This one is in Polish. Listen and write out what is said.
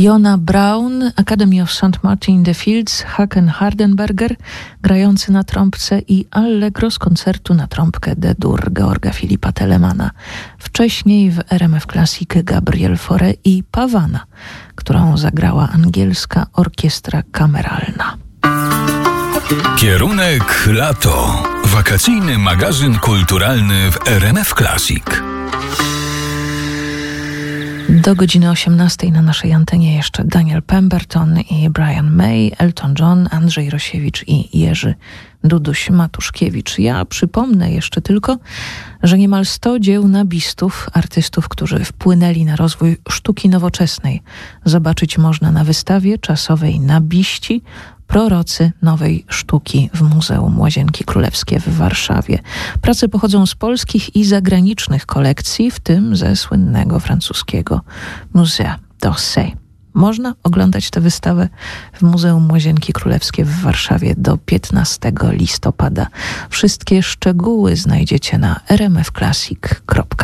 Jona Braun, Academy of St. Martin in the Fields, Haken Hardenberger grający na trąbce i Allegro z koncertu na trąbkę D-dur Georga Filipa Telemana. Wcześniej w RMF Classic Gabriel Fauré i Pavana, którą zagrała angielska orkiestra kameralna. Kierunek lato. Wakacyjny magazyn kulturalny w RMF Classic. Do godziny 18 na naszej antenie jeszcze Daniel Pemberton i Brian May, Elton John, Andrzej Rosiewicz i Jerzy Duduś-Matuszkiewicz. Ja przypomnę jeszcze tylko, że niemal 100 dzieł nabistów, artystów, którzy wpłynęli na rozwój sztuki nowoczesnej, zobaczyć można na wystawie czasowej Nabiści, prorocy nowej sztuki w Muzeum Łazienki Królewskie w Warszawie. Prace pochodzą z polskich i zagranicznych kolekcji, w tym ze słynnego francuskiego Musée d'Orsay. Można oglądać tę wystawę w Muzeum Łazienki Królewskie w Warszawie do 15 listopada. Wszystkie szczegóły znajdziecie na rmfclassic.pl.